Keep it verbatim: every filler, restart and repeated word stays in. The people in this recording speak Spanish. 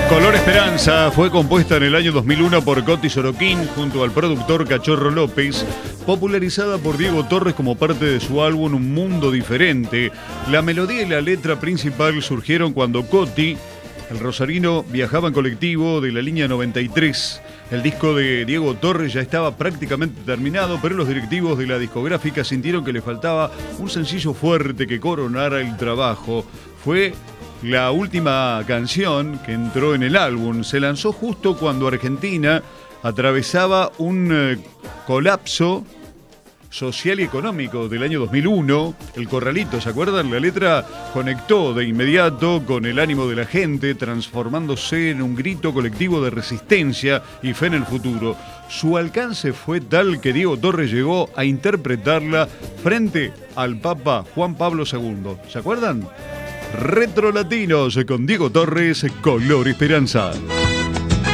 Color Esperanza fue compuesta en el año dos mil uno por Coti Sorokin junto al productor Cachorro López, popularizada por Diego Torres como parte de su álbum Un Mundo Diferente. La melodía y la letra principal surgieron cuando Coti, el rosarino, viajaba en colectivo de la línea noventa y tres. El disco de Diego Torres ya estaba prácticamente terminado, pero los directivos de la discográfica sintieron que le faltaba un sencillo fuerte que coronara el trabajo. Fue la última canción que entró en el álbum. Se lanzó justo cuando Argentina atravesaba un eh, colapso social y económico del año dos mil uno. El Corralito, ¿se acuerdan? La letra conectó de inmediato con el ánimo de la gente, transformándose en un grito colectivo de resistencia y fe en el futuro. Su alcance fue tal que Diego Torres llegó a interpretarla frente al Papa Juan Pablo segundo. ¿Se acuerdan? Retro Latinos con Diego Torres, Color Esperanza.